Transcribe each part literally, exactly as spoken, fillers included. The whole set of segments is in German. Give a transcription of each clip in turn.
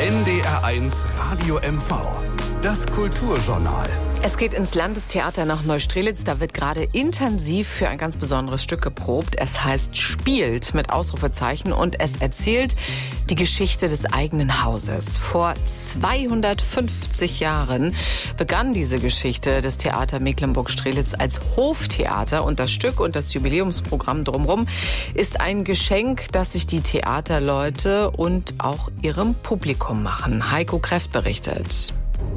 N D R eins Radio M V. Das Kulturjournal. Es geht ins Landestheater nach Neustrelitz. Da wird gerade intensiv für ein ganz besonderes Stück geprobt. Es heißt Spielt mit Ausrufezeichen und es erzählt die Geschichte des eigenen Hauses. Vor zweihundertfünfzig Jahren begann diese Geschichte des Theater Mecklenburg-Strelitz als Hoftheater und das Stück und das Jubiläumsprogramm drumherum ist ein Geschenk, das sich die Theaterleute und auch ihrem Publikum machen. Heiko Kräft berichtet.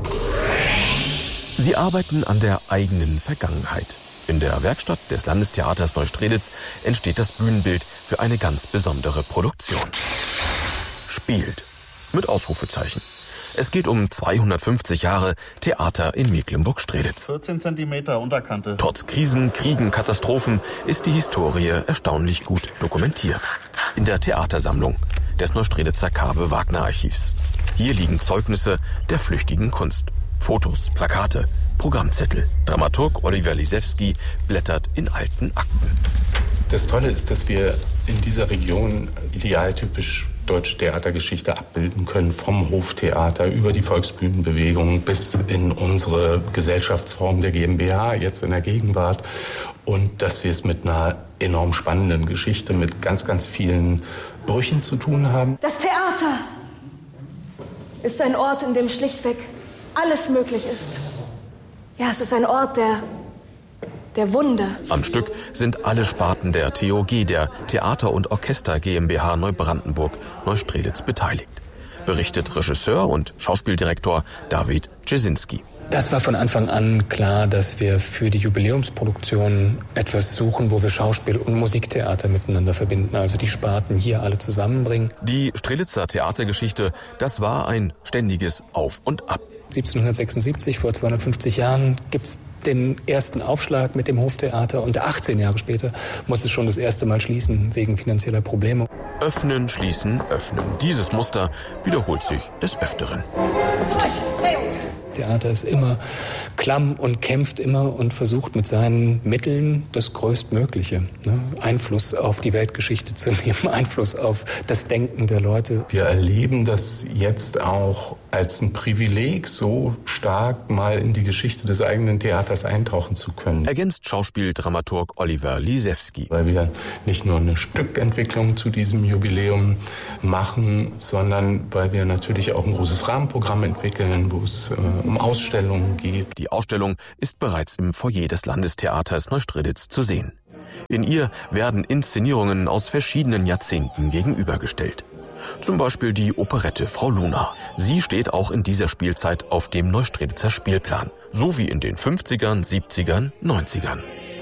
Sie arbeiten an der eigenen Vergangenheit. In der Werkstatt des Landestheaters Neustrelitz entsteht das Bühnenbild für eine ganz besondere Produktion. Spielt mit Ausrufezeichen. Es geht um zweihundertfünfzig Jahre Theater in Mecklenburg-Strelitz. vierzehn Zentimeter Unterkante. Trotz Krisen, Kriegen, Katastrophen ist die Historie erstaunlich gut dokumentiert. In der Theatersammlung des Neustrelitzer Kaabe-Wagner-Archivs. Hier liegen Zeugnisse der flüchtigen Kunst. Fotos, Plakate, Programmzettel. Dramaturg Oliver Lisewski blättert in alten Akten. Das Tolle ist, dass wir in dieser Region idealtypisch deutsche Theatergeschichte abbilden können. Vom Hoftheater über die Volksbühnenbewegung bis in unsere Gesellschaftsform der GmbH, jetzt in der Gegenwart. Und dass wir es mit einer enorm spannenden Geschichte mit ganz, ganz vielen Brüchen zu tun haben. Das Theater ist ein Ort, in dem schlichtweg alles möglich ist. Ja, es ist ein Ort der, der Wunder. Am Stück sind alle Sparten der T O G, der Theater- und Orchester GmbH Neubrandenburg Neustrelitz, beteiligt. Berichtet Regisseur und Schauspieldirektor David Czesinski. Das war von Anfang an klar, dass wir für die Jubiläumsproduktion etwas suchen, wo wir Schauspiel und Musiktheater miteinander verbinden, also die Sparten hier alle zusammenbringen. Die Strelitzer Theatergeschichte, das war ein ständiges Auf und Ab. siebzehnhundertsechsundsiebzig, vor zweihundertfünfzig Jahren, gibt's den ersten Aufschlag mit dem Hoftheater und achtzehn Jahre später muss es schon das erste Mal schließen wegen finanzieller Probleme. Öffnen, schließen, öffnen. Dieses Muster wiederholt sich des Öfteren. Theater ist immer klamm und kämpft immer und versucht mit seinen Mitteln das Größtmögliche, ne? Einfluss auf die Weltgeschichte zu nehmen, Einfluss auf das Denken der Leute. Wir erleben das jetzt auch als ein Privileg, so stark mal in die Geschichte des eigenen Theaters eintauchen zu können. Ergänzt Schauspieldramaturg Oliver Lisewski. Weil wir nicht nur eine Stückentwicklung zu diesem Jubiläum machen, sondern weil wir natürlich auch ein großes Rahmenprogramm entwickeln, wo es äh, um Ausstellungen geht. Die Ausstellung ist bereits im Foyer des Landestheaters Neustrelitz zu sehen. In ihr werden Inszenierungen aus verschiedenen Jahrzehnten gegenübergestellt. Zum Beispiel die Operette Frau Luna. Sie steht auch in dieser Spielzeit auf dem Neustrelitzer Spielplan. So wie in den fünfzigern, siebzigern, neunzigern.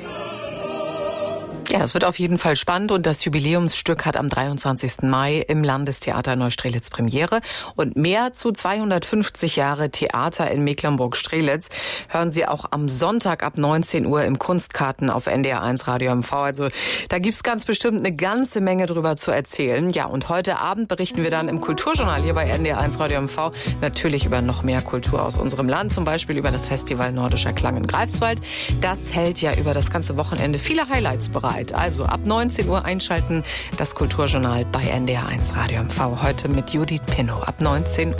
Ja, es wird auf jeden Fall spannend und das Jubiläumsstück hat am dreiundzwanzigsten Mai im Landestheater Neustrelitz Premiere. Und mehr zu zweihundertfünfzig Jahre Theater in Mecklenburg-Strelitz hören Sie auch am Sonntag ab neunzehn Uhr im Kunstkarten auf N D R eins Radio M V. Also da gibt's ganz bestimmt eine ganze Menge drüber zu erzählen. Ja, und heute Abend berichten wir dann im Kulturjournal hier bei N D R eins Radio M V natürlich über noch mehr Kultur aus unserem Land, zum Beispiel über das Festival Nordischer Klang in Greifswald. Das hält ja über das ganze Wochenende viele Highlights bereit. Also ab neunzehn Uhr einschalten, das Kulturjournal bei N D R eins Radio M V. Heute mit Judith Pinnow ab neunzehn Uhr.